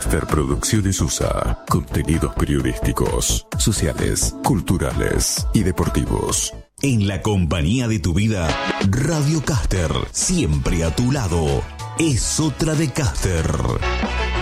Caster Producciones USA. Contenidos periodísticos, sociales, culturales y deportivos. En la compañía de tu vida, Radio Caster, siempre a tu lado. Es otra de Caster.